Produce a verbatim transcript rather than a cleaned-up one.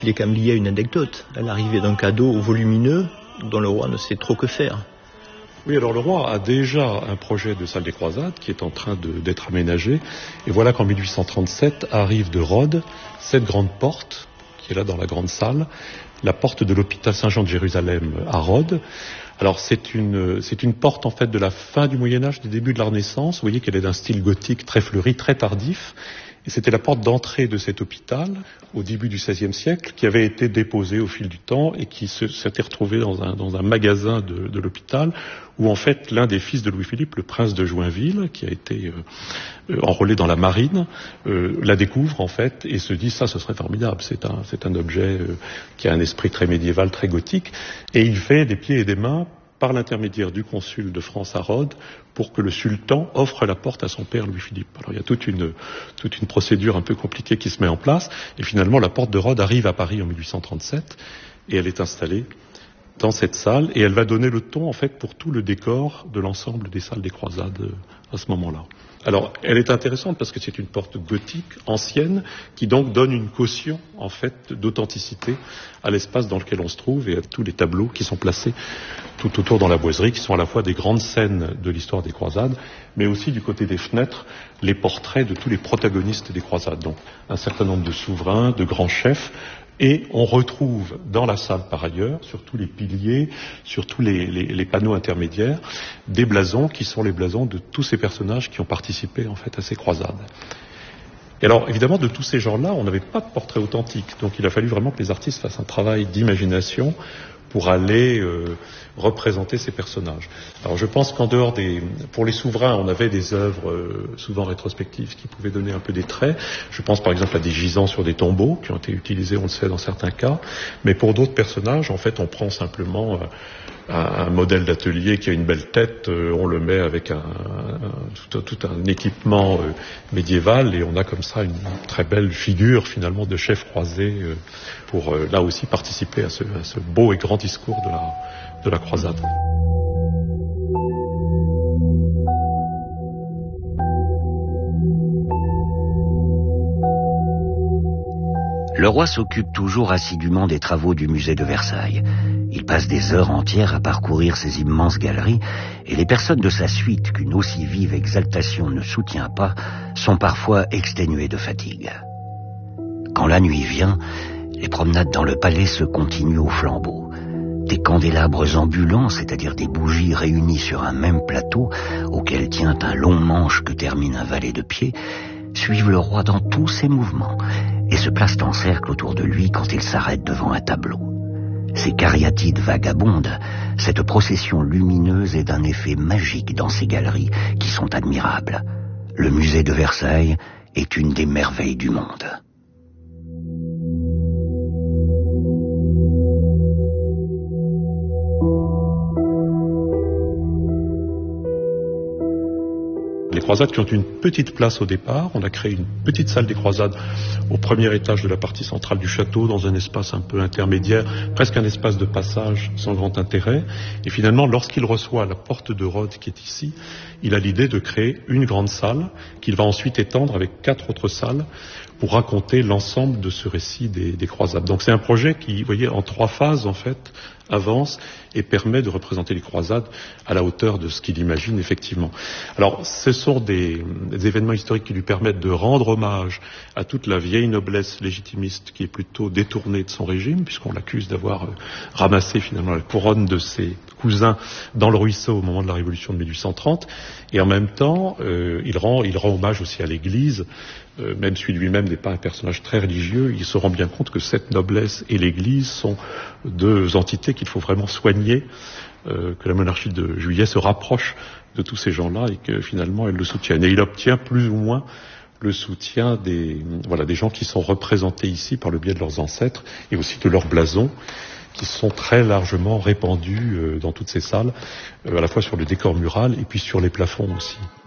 Il est quand même lié à une anecdote, à l'arrivée d'un cadeau volumineux dont le roi ne sait trop que faire. Oui, alors le roi a déjà un projet de salle des croisades qui est en train de, d'être aménagé. Et voilà qu'en mille huit cent trente-sept arrive de Rhodes cette grande porte qui est là dans la grande salle, la porte de l'hôpital Saint-Jean de Jérusalem à Rhodes. Alors c'est une, c'est une porte en fait de la fin du Moyen-Âge, du début de la Renaissance. Vous voyez qu'elle est d'un style gothique très fleuri, très tardif. Et c'était la porte d'entrée de cet hôpital au début du seizième siècle qui avait été déposée au fil du temps et qui se, s'était retrouvée dans un, dans un magasin de, de l'hôpital où en fait l'un des fils de Louis-Philippe, le prince de Joinville, qui a été euh, enrôlé dans la marine, euh, la découvre en fait et se dit ça ce serait formidable, c'est un, c'est un objet euh, qui a un esprit très médiéval, très gothique, et il fait des pieds et des mains par l'intermédiaire du consul de France à Rhodes, pour que le sultan offre la porte à son père Louis-Philippe. Alors il y a toute une, toute une procédure un peu compliquée qui se met en place, et finalement la porte de Rhodes arrive à Paris en mille huit cent trente-sept, et elle est installée dans cette salle, et elle va donner le ton en fait pour tout le décor de l'ensemble des salles des croisades à ce moment-là. Alors, elle est intéressante parce que c'est une porte gothique, ancienne, qui donc donne une caution, en fait, d'authenticité à l'espace dans lequel on se trouve et à tous les tableaux qui sont placés tout autour dans la boiserie, qui sont à la fois des grandes scènes de l'histoire des croisades, mais aussi du côté des fenêtres, les portraits de tous les protagonistes des croisades. Donc, un certain nombre de souverains, de grands chefs, et on retrouve dans la salle par ailleurs, sur tous les piliers, sur tous les, les, les panneaux intermédiaires, des blasons qui sont les blasons de tous ces personnages qui ont participé en fait à ces croisades. Et alors évidemment de tous ces gens-là, on n'avait pas de portrait authentique, donc il a fallu vraiment que les artistes fassent un travail d'imagination pour aller euh, représenter ces personnages. Alors je pense qu'en dehors des... Pour les souverains, on avait des œuvres euh, souvent rétrospectives qui pouvaient donner un peu des traits. Je pense par exemple à des gisants sur des tombeaux qui ont été utilisés, on le sait, dans certains cas. Mais pour d'autres personnages, en fait, on prend simplement euh, un, un modèle d'atelier qui a une belle tête, euh, on le met avec un, un, tout, tout un équipement euh, médiéval et on a comme ça une très belle figure finalement de chef croisé euh, pour euh, là aussi participer à ce, à ce beau et grand discours de la, de la croisade. Le roi s'occupe toujours assidûment des travaux du musée de Versailles. Il passe des heures entières à parcourir ces immenses galeries et les personnes de sa suite qu'une aussi vive exaltation ne soutient pas sont parfois exténuées de fatigue. Quand la nuit vient, les promenades dans le palais se continuent au flambeau. Des candélabres ambulants, c'est-à-dire des bougies réunies sur un même plateau auquel tient un long manche que termine un valet de pied, suivent le roi dans tous ses mouvements et se placent en cercle autour de lui quand il s'arrête devant un tableau. Ces cariatides vagabondes, cette procession lumineuse est d'un effet magique dans ces galeries qui sont admirables. Le musée de Versailles est une des merveilles du monde. Les croisades qui ont une petite place au départ, on a créé une petite salle des croisades au premier étage de la partie centrale du château, dans un espace un peu intermédiaire, presque un espace de passage sans grand intérêt. Et finalement, lorsqu'il reçoit la porte de Rhodes qui est ici, il a l'idée de créer une grande salle qu'il va ensuite étendre avec quatre autres salles pour raconter l'ensemble de ce récit des, des croisades. Donc c'est un projet qui, vous voyez, en trois phases en fait, avance et permet de représenter les croisades à la hauteur de ce qu'il imagine effectivement. Alors ce sont des, des événements historiques qui lui permettent de rendre hommage à toute la vieille noblesse légitimiste qui est plutôt détournée de son régime, puisqu'on l'accuse d'avoir euh, ramassé finalement la couronne de ses cousins dans le ruisseau au moment de la Révolution de mille huit cent trente, et en même temps euh, il rend, il rend hommage aussi à l'Église. Euh, même si lui-même n'est pas un personnage très religieux, il se rend bien compte que cette noblesse et l'Église sont deux entités qu'il faut vraiment soigner, euh, que la monarchie de Juillet se rapproche de tous ces gens-là et que finalement elle le soutienne. Et il obtient plus ou moins le soutien des, voilà, des gens qui sont représentés ici par le biais de leurs ancêtres et aussi de leurs blasons, qui sont très largement répandus euh, dans toutes ces salles, euh, à la fois sur le décor mural et puis sur les plafonds aussi.